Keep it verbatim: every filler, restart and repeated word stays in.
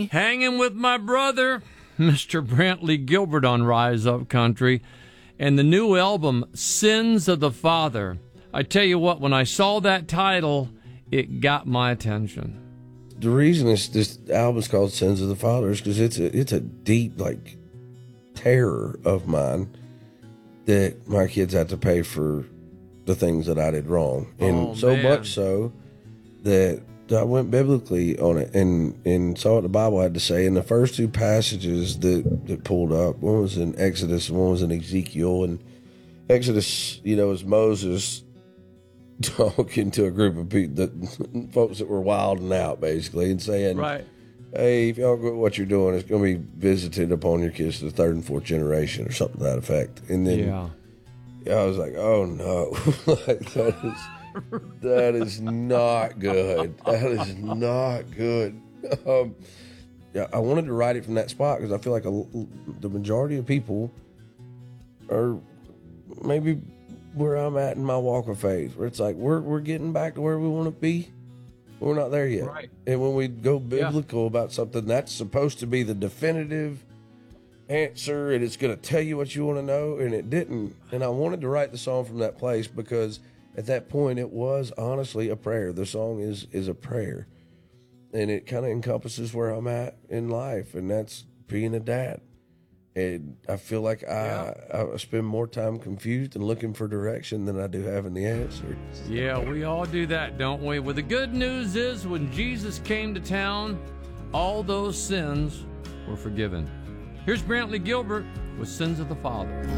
me. Hanging with my brother, Mister Brantley Gilbert on Rise Up Country, and the new album, Sins of the Father. I tell you what, when I saw that title, it got my attention. The reason this, this album's called Sins of the Father is because it's a, it's a deep, like, terror of mine that my kids had to pay for the things that I did wrong. And Oh, so man. much so that I went biblically on it and, and saw what the Bible had to say. And the first two passages that, that pulled up, one was in Exodus and one was in Ezekiel. And Exodus, you know, is Moses talking to a group of people, that folks that were wilding out, basically, and saying, Right. hey, if y'all quit what you're doing, it's going to be visited upon your kids to the third and fourth generation or something to that effect. And then Yeah. I was like, oh, no. Like, that is, that is not good. That is not good. Um, yeah, I wanted to write it from that spot because I feel like a, the majority of people are maybe where I'm at in my walk of faith, where it's like we're we're getting back to where we want to be. We're not there yet. Right. And when we go biblical yeah. about something that's supposed to be the definitive answer and it's going to tell you what you want to know, and it didn't. And I wanted to write the song from that place because at that point it was honestly a prayer. The song is is a prayer, and it kind of encompasses where I'm at in life, and that's being a dad. And I feel like I, yeah. I spend more time confused and looking for direction than I do having the answers. Yeah, we all do that, don't we? Well, the good news is when Jesus came to town, all those sins were forgiven. Here's Brantley Gilbert with Sins of the Father.